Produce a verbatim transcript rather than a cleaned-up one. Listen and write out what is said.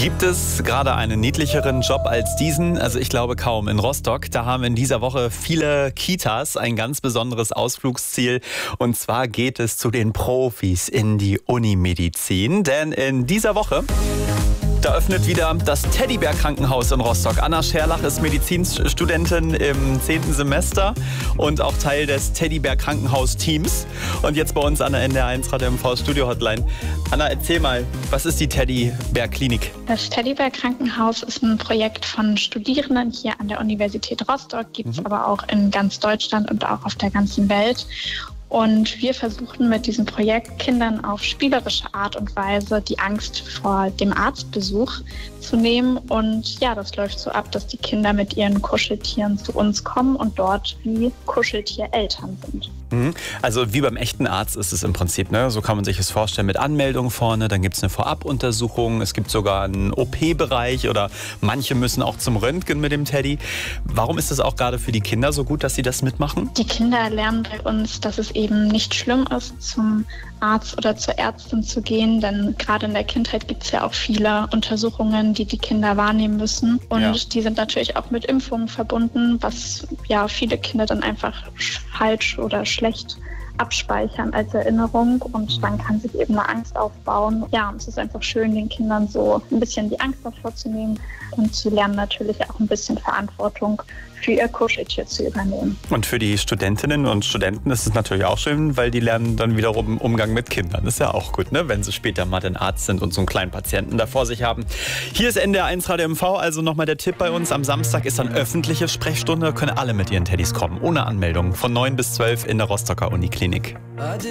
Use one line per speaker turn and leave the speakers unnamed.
Gibt es gerade einen niedlicheren Job als diesen? Also ich glaube kaum. In Rostock, da haben in dieser Woche viele Kitas ein ganz besonderes Ausflugsziel. Und zwar geht es zu den Profis in die Unimedizin. Denn in dieser Woche, da öffnet wieder das Teddybär-Krankenhaus in Rostock. Anna Scherlach ist Medizinstudentin im zehnten Semester und auch Teil des Teddybär-Krankenhaus-Teams. Und jetzt bei uns an der N D R eins Radio M V Studio-Hotline. Anna, erzähl mal, was ist die Teddybär-Klinik?
Das Teddybär-Krankenhaus ist ein Projekt von Studierenden hier an der Universität Rostock, gibt es mhm. aber auch in ganz Deutschland und auch auf der ganzen Welt. Und wir versuchen mit diesem Projekt Kindern auf spielerische Art und Weise die Angst vor dem Arztbesuch zu nehmen. Und ja, das läuft so ab, dass die Kinder mit ihren Kuscheltieren zu uns kommen und dort wie Kuscheltiereltern sind.
Also wie beim echten Arzt ist es im Prinzip, ne? So kann man sich es vorstellen, mit Anmeldung vorne, dann gibt es eine Vorabuntersuchung, es gibt sogar einen O P-Bereich oder manche müssen auch zum Röntgen mit dem Teddy. Warum ist es auch gerade für die Kinder so gut, dass sie das mitmachen?
Die Kinder lernen bei uns, dass es eben nicht schlimm ist, zum Arzt oder zur Ärztin zu gehen, denn gerade in der Kindheit gibt es ja auch viele Untersuchungen, die die Kinder wahrnehmen müssen und ja. die sind natürlich auch mit Impfungen verbunden, was ja viele Kinder dann einfach falsch oder schlecht abspeichern als Erinnerung und dann kann sich eben eine Angst aufbauen. Ja, und es ist einfach schön, den Kindern so ein bisschen die Angst davor zu nehmen und sie lernen natürlich auch ein bisschen Verantwortung für ihr Kuscheltier zu übernehmen.
Und für die Studentinnen und Studenten ist es natürlich auch schön, weil die lernen dann wiederum Umgang mit Kindern. Das ist ja auch gut, ne? Wenn sie später mal den Arzt sind und so einen kleinen Patienten da vor sich haben. Hier ist N D R eins Radio M V, also nochmal der Tipp bei uns. Am Samstag ist dann öffentliche Sprechstunde, können alle mit ihren Teddys kommen, ohne Anmeldung, von neun bis zwölf in der Rostocker Uniklinik.